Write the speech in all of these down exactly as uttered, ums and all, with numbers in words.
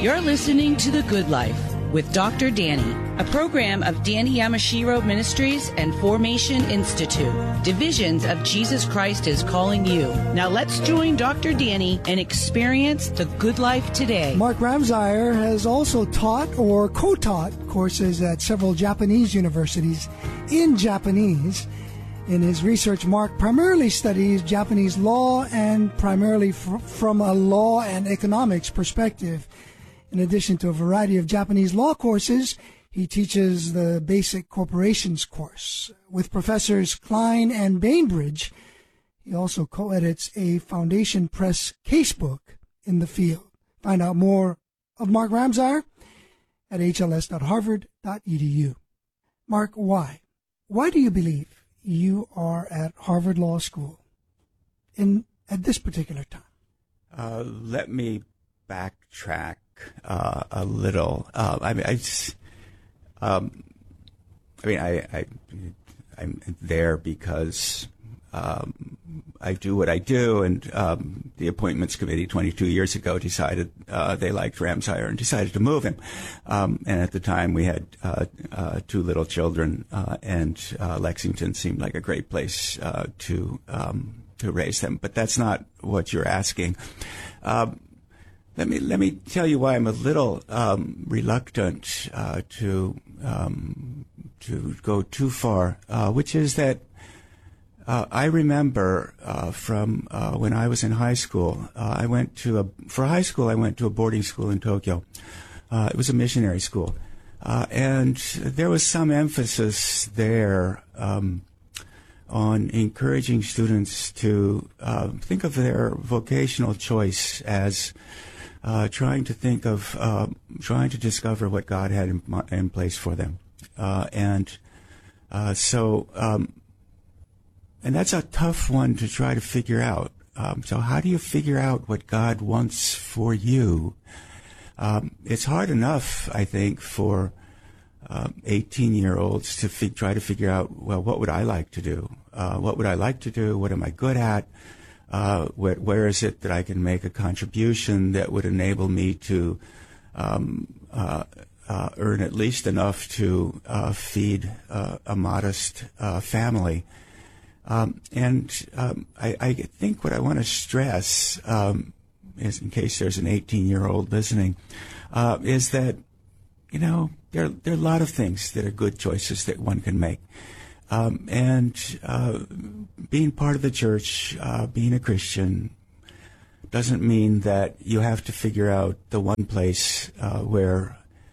You're listening to The Good Life with Doctor Danny, a program of Danny Yamashiro Ministries and Formation Institute. Divisions of Jesus Christ is calling you. Now let's join Doctor Danny and experience the good life today. Mark Ramsire has also taught or co-taught courses at several Japanese universities in Japanese. In his research, Mark primarily studies Japanese law and primarily fr- from a law and economics perspective. In addition to a variety of Japanese law courses, he teaches the Basic Corporations course. With Professors Klein and Bainbridge, he also co-edits a Foundation Press casebook in the field. Find out more of Mark Ramsire at h l s dot harvard dot e d u. Mark, why? Why do you believe you are at Harvard Law School in at this particular time? Uh, let me backtrack uh, a little. Uh, I mean, I just, um, I mean, I, I, I'm there because um, I do what I do, and um, the appointments committee twenty-two years ago decided uh, they liked Ramsire and decided to move him. Um, and at the time, we had uh, uh, two little children, uh, and uh, Lexington seemed like a great place uh, to um, to raise them. But that's not what you're asking. Um, Let me let me tell you why I'm a little um, reluctant uh, to um, to go too far, uh, which is that uh, I remember uh, from uh, when I was in high school. Uh, I went to a for high school. I went to a boarding school in Tokyo. Uh, it was a missionary school, uh, and there was some emphasis there um, on encouraging students to uh, think of their vocational choice as Uh, trying to think of, uh, trying to discover what God had in, in place for them. Uh, and uh, so, um, and that's a tough one to try to figure out. Um, so how do you figure out what God wants for you? Um, it's hard enough, I think, for uh, eighteen-year-olds to fig- try to figure out, well, what would I like to do? Uh, what would I like to do? What am I good at? Uh, where, where is it that I can make a contribution that would enable me to um, uh, uh, earn at least enough to uh, feed uh, a modest uh, family? Um, and um, I, I think what I want to stress, um, is in case there's an eighteen-year-old listening, uh, is that, you know, there, there are a lot of things that are good choices that one can make. Um, and uh, being part of the church, uh, being a Christian, doesn't mean that you have to figure out the one place uh, where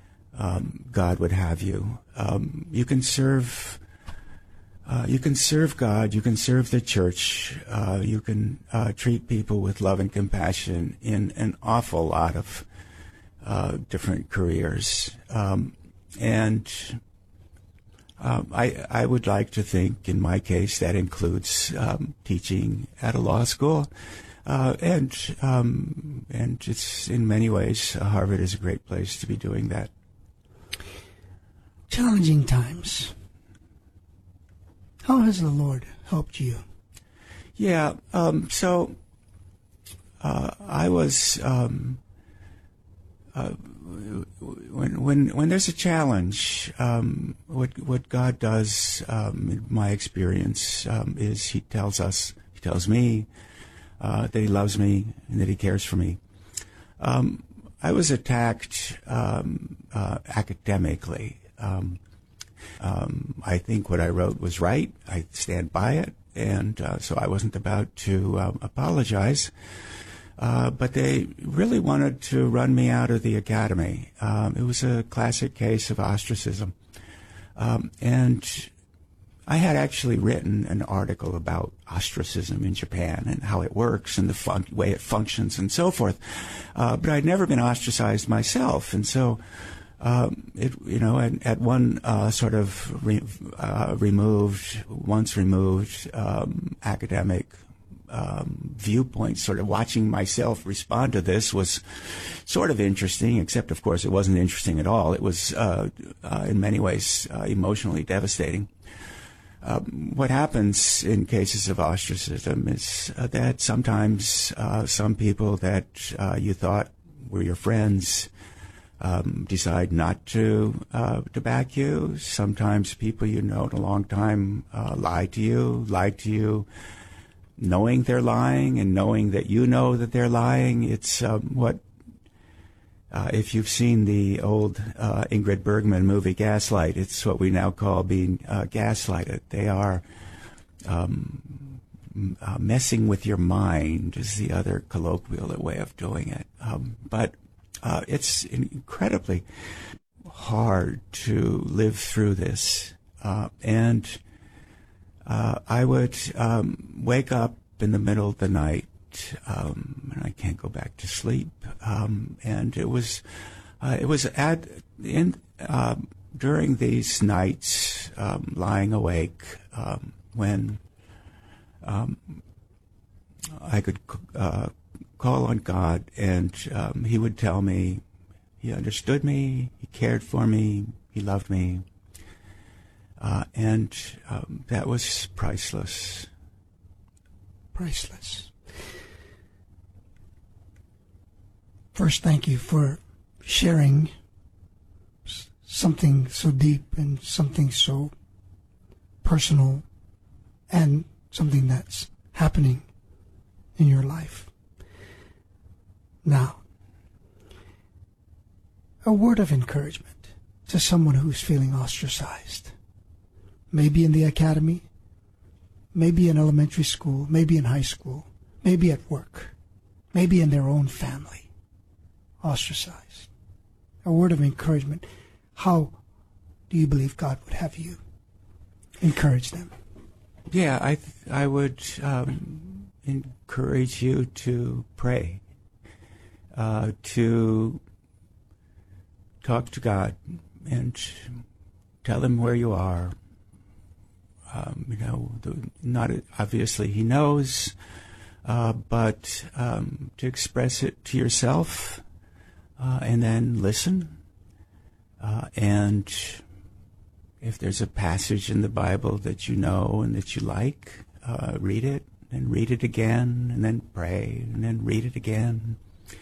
um, God would have you. Um, you can serve. Uh, you can serve God. You can serve the church. Uh, you can uh, treat people with love and compassion in an awful lot of uh, different careers, um, and. Um, I, I would like to think, in my case, that includes um, teaching at a law school, uh, and um, and it's in many ways uh, Harvard is a great place to be doing that. Challenging times. How has the Lord helped you? Yeah. Um, so uh, I was. Um, uh, When when when there's a challenge, um, what what God does, um, in my experience, um, is He tells us, He tells me uh, that He loves me and that He cares for me. Um, I was attacked um, uh, academically. Um, um, I think what I wrote was right. I stand by it, and uh, so I wasn't about to um, apologize. Uh, but they really wanted to run me out of the academy. Um, it was a classic case of ostracism. Um, and I had actually written an article about ostracism in Japan and how it works and the fun- way it functions and so forth. Uh, but I'd never been ostracized myself. And so, um, it, you know, at, at one uh, sort of re- uh, removed, once removed um, academic Um, viewpoint, sort of watching myself respond to this was sort of interesting, except, of course, it wasn't interesting at all. It was, uh, uh, in many ways, uh, emotionally devastating. Um, what happens in cases of ostracism is uh, that sometimes uh, some people that uh, you thought were your friends um, decide not to uh, to back you. Sometimes people you know in a long time uh, lie to you, lie to you, knowing they're lying and knowing that you know that they're lying. It's um, what uh, if you've seen the old uh, Ingrid Bergman movie Gaslight, it's what we now call being uh, gaslighted. They are um, uh, messing with your mind is the other colloquial way of doing it. Um, but uh, it's incredibly hard to live through this. Uh, and uh, I would um, wake up in the middle of the night, um, and I can't go back to sleep. Um, and it was, uh, it was at in uh, during these nights, um, lying awake, um, when um, I could uh, call on God, and um, He would tell me He understood me, He cared for me, He loved me. Uh, and um, that was priceless. Priceless. First, thank you for sharing something so deep and something so personal and something that's happening in your life. Now, a word of encouragement to someone who's feeling ostracized. Maybe in the academy, maybe in elementary school, maybe in high school, maybe at work, maybe in their own family. Ostracized. A word of encouragement. How do you believe God would have you encourage them? Yeah, I th- I would um, encourage you to pray, uh, to talk to God and tell Him where you are. Um, you know, the, not obviously He knows, uh, but um, to express it to yourself. Uh, and then listen, uh, and if there's a passage in the Bible that you know and that you like, uh, read it, and read it again, and then pray, and then read it again,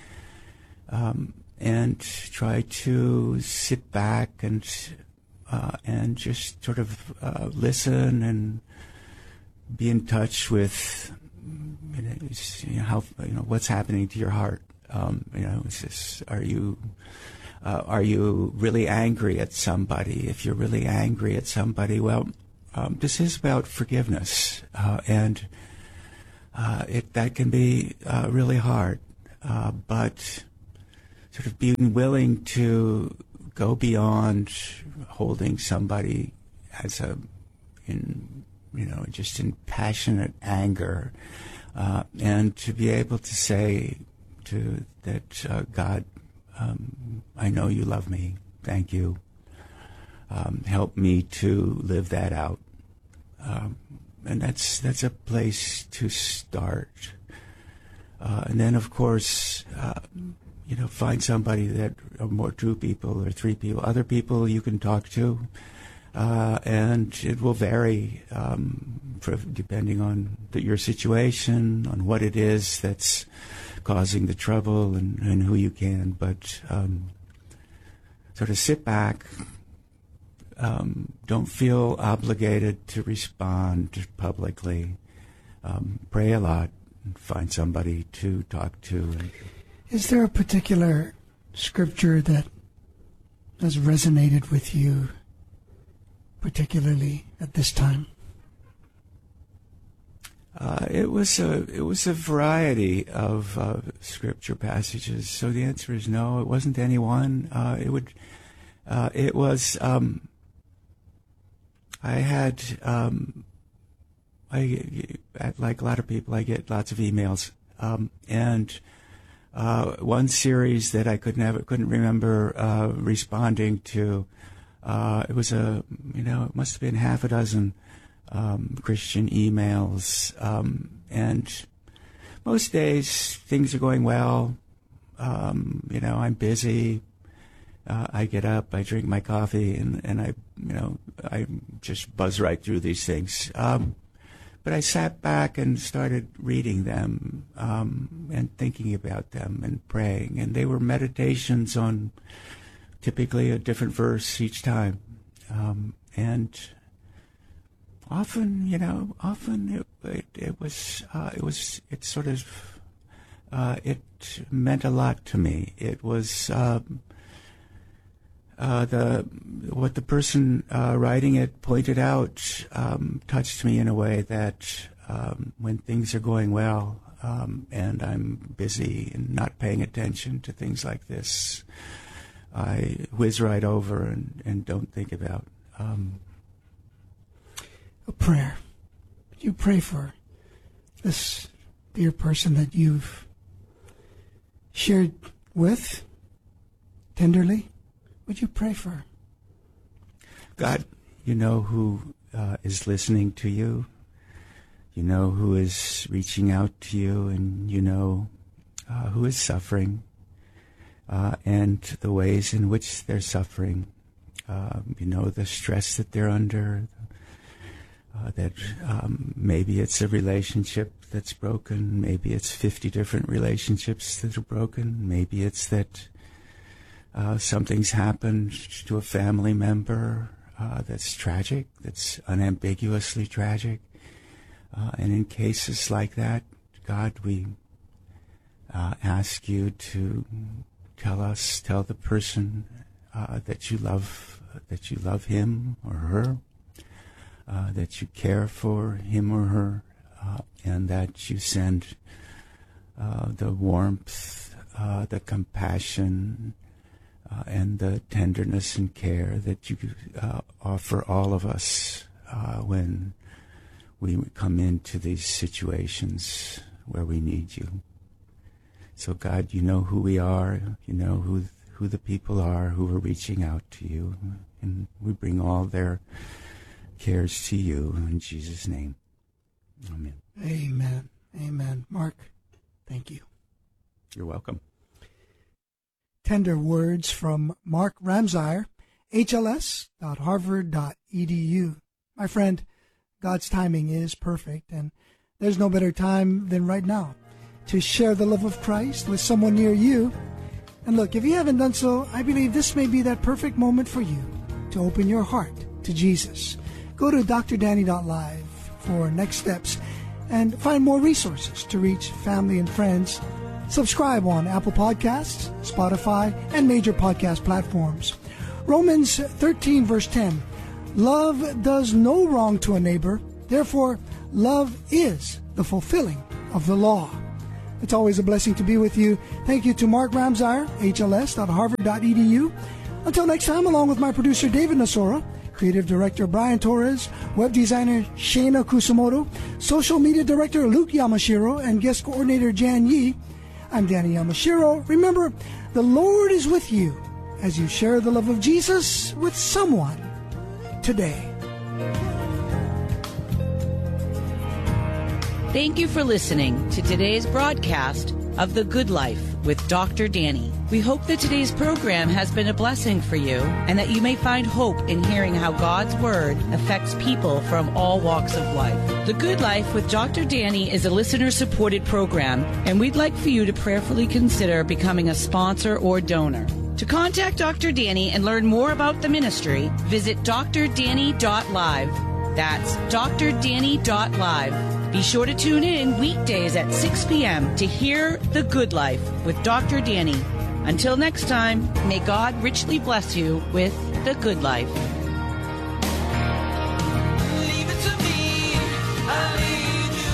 um, and try to sit back and uh, and just sort of uh, listen and be in touch with you know, you know, how you know what's happening to your heart. Um, you know, it's just, are you uh, are you really angry at somebody? If you're really angry at somebody, well, um, this is about forgiveness, uh, and uh, it that can be uh, really hard. Uh, but sort of being willing to go beyond holding somebody as a, in you know, just in passionate anger, uh, and to be able to say. To that uh, God, um, I know you love me. Thank you. Um, help me to live that out, um, and that's that's a place to start. Uh, and then, of course, uh, you know, find somebody that are more two people or three people, other people you can talk to, uh, and it will vary um, for, depending on the, your situation, on what it is that's causing the trouble and, and who you can, but um, sort of sit back, um, don't feel obligated to respond publicly, um, pray a lot, and find somebody to talk to. Is there a particular scripture that has resonated with you, particularly at this time? Uh, it was a it was a variety of uh, scripture passages. So the answer is no. It wasn't any one. Uh, it would. Uh, it was. Um, I had. Um, I like a lot of people. I get lots of emails, um, and uh, one series that I could never couldn't remember uh, responding to. Uh, it was a you know it must have been half a dozen. Um, Christian emails, um, and most days things are going well. Um, you know, I'm busy. Uh, I get up, I drink my coffee, and, and I, you know, I just buzz right through these things. Um, but I sat back and started reading them um, and thinking about them and praying, and they were meditations on typically a different verse each time. Um, and often, you know, often it, it, it was, uh, it was, it sort of, uh, it meant a lot to me. It was, um, uh, the, what the person, uh, writing it pointed out, um, touched me in a way that, um, when things are going well, um, and I'm busy and not paying attention to things like this, I whiz right over and, and don't think about. Um, a prayer. You pray for this dear person that you've shared with tenderly. Would you pray for her? God, you know who uh, is listening to you. You know who is reaching out to you, and you know uh, who is suffering. Uh, and the ways in which they're suffering. Um, you know, the stress that they're under, uh, that um, maybe it's a relationship that's broken, maybe it's fifty different relationships that are broken, maybe it's that uh, something's happened to a family member uh, that's tragic, that's unambiguously tragic. Uh, and in cases like that, God, we uh, ask you to Tell us, tell the person uh, that you love, that you love him or her, uh, that you care for him or her, uh, and that you send uh, the warmth, uh, the compassion, uh, and the tenderness and care that you uh, offer all of us uh, when we come into these situations where we need you. So God, you know who we are, you know who who the people are who are reaching out to you, and we bring all their cares to you in Jesus' name. Amen. Amen. Amen. Mark, thank you. You're welcome. Tender words from Mark Ramsire, H L S dot harvard dot e d u. My friend, God's timing is perfect, and there's no better time than right now to share the love of Christ with someone near you. And look, if you haven't done so, I believe this may be that perfect moment for you to open your heart to Jesus. Go to d r danny dot live for next steps and find more resources to reach family and friends. Subscribe on Apple Podcasts, Spotify, and major podcast platforms. Romans thirteen, verse ten, love does no wrong to a neighbor, therefore love is the fulfilling of the law. It's always a blessing to be with you. Thank you to Mark Ramsire, H L S dot harvard dot e d u. Until next time, along with my producer David Nasora, creative director Brian Torres, web designer Shayna Kusumoto, social media director Luke Yamashiro, and guest coordinator Jan Yi, I'm Danny Yamashiro. Remember, the Lord is with you as you share the love of Jesus with someone today. Thank you for listening to today's broadcast of The Good Life with Doctor Danny. We hope that today's program has been a blessing for you and that you may find hope in hearing how God's Word affects people from all walks of life. The Good Life with Doctor Danny is a listener-supported program, and we'd like for you to prayerfully consider becoming a sponsor or donor. To contact Doctor Danny and learn more about the ministry, visit d r danny dot live. That's d r danny dot live. Be sure to tune in weekdays at six p.m. to hear The Good Life with Doctor Danny. Until next time, may God richly bless you with The Good Life. Leave it to me, I lead you,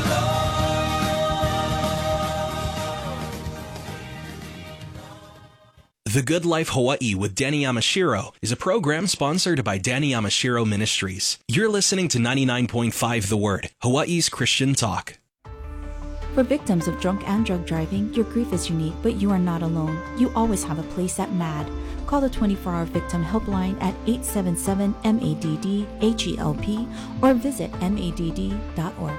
Lord. The Good Life Hawaii with Danny Yamashiro is a program sponsored by Danny Yamashiro Ministries. You're listening to ninety-nine point five The Word, Hawaii's Christian talk. For victims of drunk and drug driving, your grief is unique, but you are not alone. You always have a place at M A D. Call the twenty-four hour Victim Helpline at eight seven seven M A D D H E L P or visit M A D D dot org.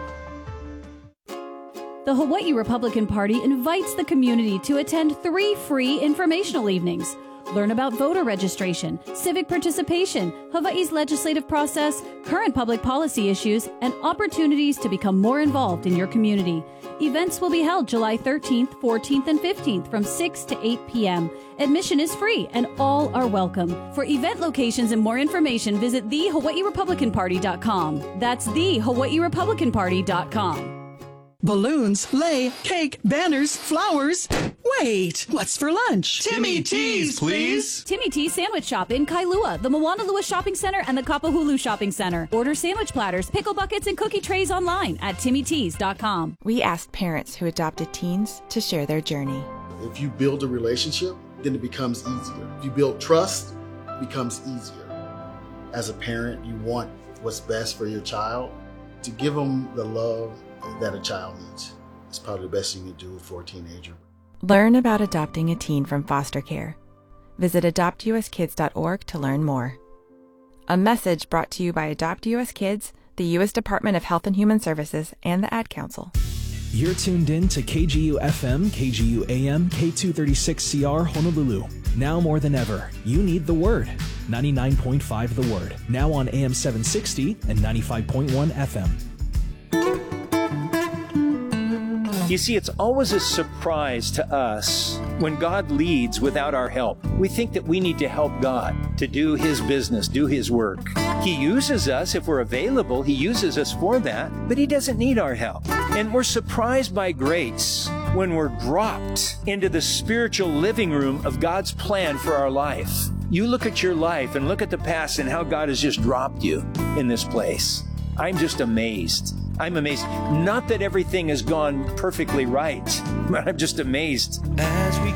The Hawaii Republican Party invites the community to attend three free informational evenings. Learn about voter registration, civic participation, Hawaii's legislative process, current public policy issues, and opportunities to become more involved in your community. Events will be held July thirteenth, fourteenth, and fifteenth from six to eight p.m. Admission is free and all are welcome. For event locations and more information, visit the hawaii republican party dot com. That's the hawaii republican party dot com. Balloons, lei, cake, banners, flowers. Wait, what's for lunch? Timmy T's, please. Timmy T's Sandwich Shop in Kailua, the Moanalua Shopping Center, and the Kapahulu Shopping Center. Order sandwich platters, pickle buckets, and cookie trays online at timmy tees dot com. We asked parents who adopted teens to share their journey. If you build a relationship, then it becomes easier. If you build trust, it becomes easier. As a parent, you want what's best for your child. To give them the love that a child needs is probably the best thing you can do for a teenager. Learn about adopting a teen from foster care. Visit adopt u s kids dot org to learn more. A message brought to you by Adopt U S Kids, the U S Department of Health and Human Services, and the Ad Council. You're tuned in to K G U F M, K G U A M, K two thirty-six C R Honolulu. Now more than ever, you need the Word. ninety-nine point five The Word. Now on A M seven sixty and ninety-five point one F M. You see, it's always a surprise to us when God leads without our help. We think that we need to help God to do His business, do His work. He uses us if we're available. He uses us for that, but He doesn't need our help. And we're surprised by grace when we're dropped into the spiritual living room of God's plan for our life. You look at your life and look at the past and how God has just dropped you in this place. I'm just amazed. I'm amazed. Not that everything has gone perfectly right, but I'm just amazed. As we